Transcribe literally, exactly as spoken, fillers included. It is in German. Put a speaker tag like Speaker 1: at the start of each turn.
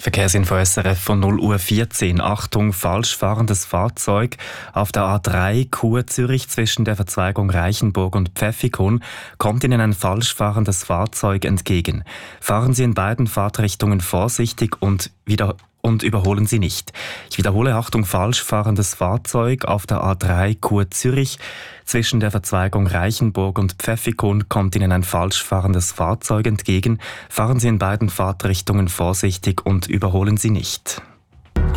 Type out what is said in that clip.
Speaker 1: Verkehrsinfo S R F von null Uhr vierzehn. Achtung, falsch fahrendes Fahrzeug. Auf der A drei Chur Zürich zwischen der Verzweigung Reichenburg und Pfäffikon kommt Ihnen ein falsch fahrendes Fahrzeug entgegen. Fahren Sie in beiden Fahrtrichtungen vorsichtig und wieder und überholen Sie nicht. Ich wiederhole, Achtung, falsch fahrendes Fahrzeug auf der A drei Chur Zürich. Zwischen der Verzweigung Reichenburg und Pfäffikon kommt Ihnen ein falsch fahrendes Fahrzeug entgegen. Fahren Sie in beiden Fahrtrichtungen vorsichtig und überholen Sie nicht.